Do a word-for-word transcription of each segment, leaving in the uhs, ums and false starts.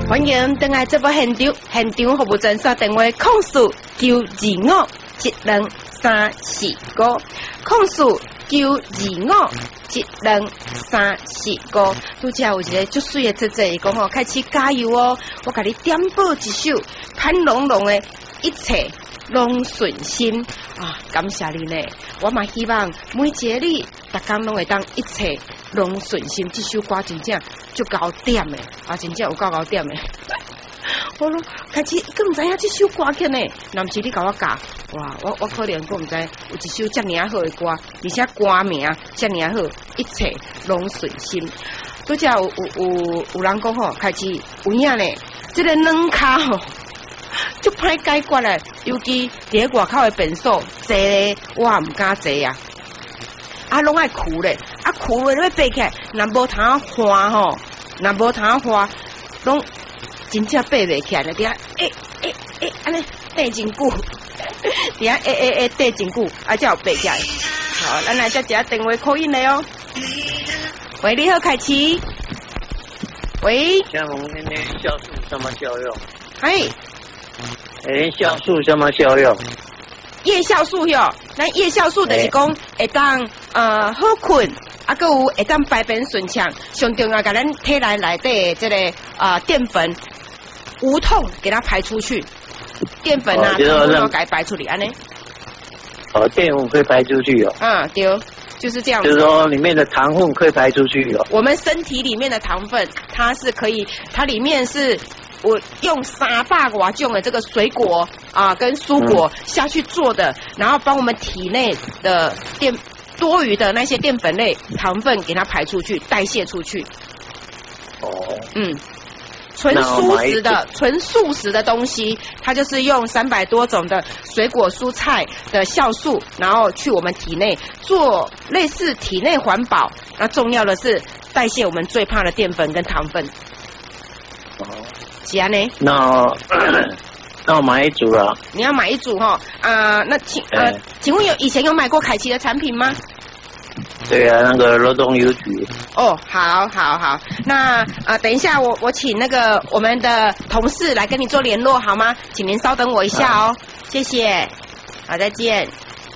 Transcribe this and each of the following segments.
欢迎登来这部现场，现场服务专线电话：控诉九二五一两三四五，控诉九二五一两三四五。拄则有一个足水的姐姐，伊讲吼，开始加油哦！我甲你点播一首潘龙龙的《一切拢顺心》啊，感谢你呢！我嘛希望每一个你，逐工拢会当一切拢顺心。这首歌真正足高点的，啊，真正有够高点的。我拢开始，佮毋知影这首歌曲呢，若毋是你甲我教，哇，我我可能佮毋知有一首遮尔好的歌，而且歌名遮尔好，一切拢顺心。拄则有有有有人讲吼，开始有影呢，这个软骹吼。就歹解决嘞，尤其伫外口的便所，坐咧我也唔敢坐啊，啊，拢爱哭咧，啊哭咧要爬起来，若无通花吼，若无通花，拢真正爬袂起来了，伫遐诶诶诶，安尼爬真久，伫遐诶诶诶爬真久，啊才有爬起来。好，咱来接一下电话口音咧哦。喂，你好，凯奇。喂。 像我们那边酵素什么效用？ 嗨。 诶，酵素什么效用？ 夜酵素哟，咱夜酵素就是讲会当呃好困，啊，佮有会当排便顺畅，上重要，甲咱体内内底这个啊淀粉无痛给它排出去，淀粉啊，糖分都给它排出去，安尼。 哦，淀粉可以排出去哦。 嗯，对，就是这样子。 就是说里面的糖分可以排出去哦。 我们身体里面的糖分，它是可以，它里面是。我用三百多种的这个水果啊，跟蔬果下去做的，嗯、然后帮我们体内的淀多余的那些淀粉类糖分给它排出去，代谢出去。 哦， 嗯，纯素食的纯素食的东西，它就是用三百多种的水果蔬菜的酵素，然后去我们体内做类似体内环保。那重要的是代谢我们最怕的淀粉跟糖分。 哦。 是安尼， 那那我买一组了。 你要买一组哈啊、呃？那请呃，请问有以前有买过凯奇的产品吗？ 对啊，那个罗东邮局。 哦，好，好，好，那啊、呃，等一下我我请那个我们的同事来跟你做联络好吗？请您稍等我一下哦，谢谢，好，再见。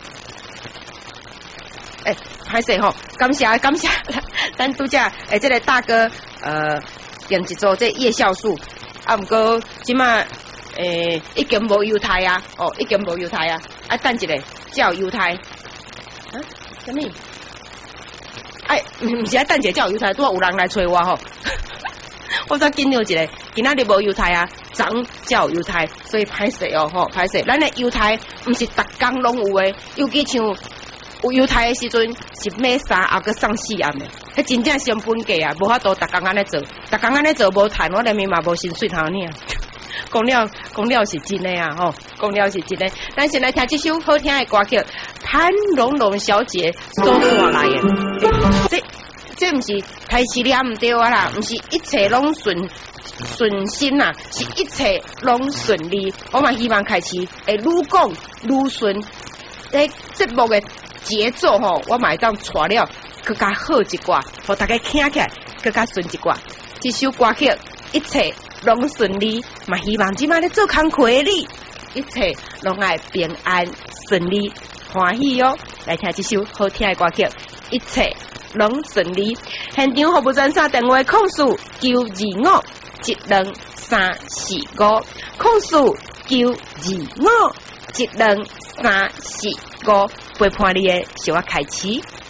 哎，歹势吼，感谢感谢，咱拄则哎，这个大哥呃用一组这夜酵素。啊，毋过即马诶已经无犹太啊，哦，已经无犹太啊，啊，等一下才有犹太。啊，什么？哎，毋是啊，等一下才有犹太，拄有人来找我吼。我再紧张一下，今仔日无犹太啊，昨才有犹太，所以歹势哦，吼，歹势。咱的犹太毋是逐工拢有诶，尤其像有犹太的时阵是买三还阁送四暗的。迄真正成本价啊，无法度逐工安尼做，逐工安尼做无赚，我连面嘛无薪水头呢。讲了讲了是真的啊，吼，讲了是真的。咱先来听这首好听的歌曲，潘龙龙小姐所带来的。这这毋是台词念毋对啊啦，毋是一切拢顺顺心呐、啊，是一切拢顺利。我嘛希望开始会愈讲愈顺。诶，节目的节奏吼，我嘛会当带了。更加好一寡，互大家听起来更加顺一寡。这首歌曲一切拢顺利，嘛希望即摆咧做工课的你，一切拢爱平安顺利欢喜哦。来听这首好听的歌曲，一切拢顺利。现场服务专线电话：控诉九二五一两三四五，控诉九二五一两三四五，陪伴你的小我开始。